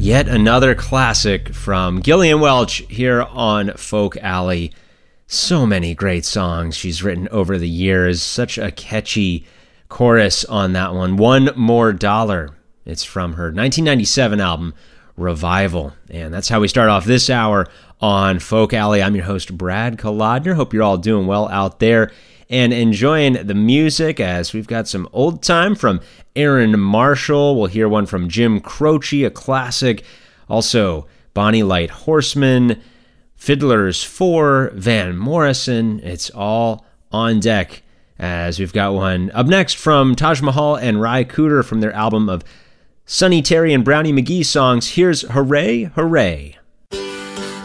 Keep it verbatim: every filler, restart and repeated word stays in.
Yet another classic from Gillian Welch here on Folk Alley. So many great songs she's written over the years. Such a catchy chorus on that one. One More Dollar. It's from her nineteen ninety-seven album, Revival. And that's how we start off this hour on Folk Alley. I'm your host, Brad Kolodner. Hope you're all doing well out there and enjoying the music, as we've got some old time from Aaron Marshall. We'll hear one from Jim Croce, a classic. Also, Bonnie Light Horseman, Fiddler's Four, Van Morrison. It's all on deck, as we've got one up next from Taj Mahal and Ry Cooder from their album of Sonny Terry and Brownie McGhee songs. Here's Hooray, Hooray.